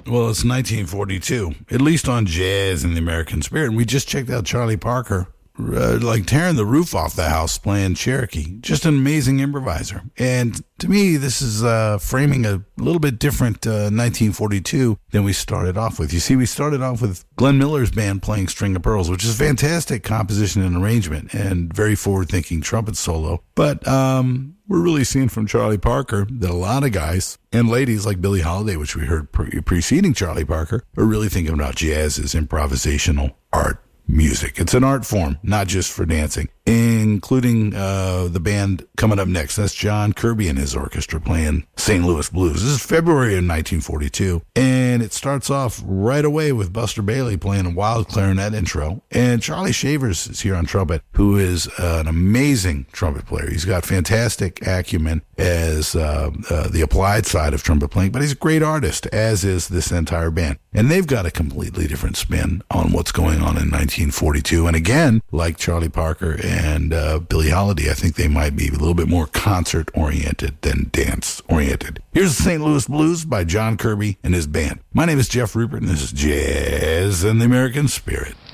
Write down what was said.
Well, it's 1942, at least on Jazz in the American Spirit. And we just checked out Charlie Parker, tearing the roof off the house playing Cherokee. Just an amazing improviser. And to me, this is framing a little bit different 1942 than we started off with. You see, we started off with Glenn Miller's band playing String of Pearls, which is fantastic composition and arrangement and very forward-thinking trumpet solo. But we're really seeing from Charlie Parker that a lot of guys and ladies like Billie Holiday, which we heard preceding Charlie Parker, are really thinking about jazz as improvisational art music. It's an art form, not just for dancing, including the band coming up next. That's John Kirby and his orchestra playing St. Louis Blues. This is February of 1942, and it starts off right away with Buster Bailey playing a wild clarinet intro, and Charlie Shavers is here on trumpet, who is an amazing trumpet player. He's got fantastic acumen as the applied side of trumpet playing, but he's a great artist, as is this entire band. And they've got a completely different spin on what's going on in 1942. And again, like Charlie Parker and Billie Holiday, I think they might be a little bit more concert-oriented than dance-oriented. Here's the St. Louis Blues by John Kirby and his band. My name is Jeff Rupert, and this is Jazz and the American Spirit.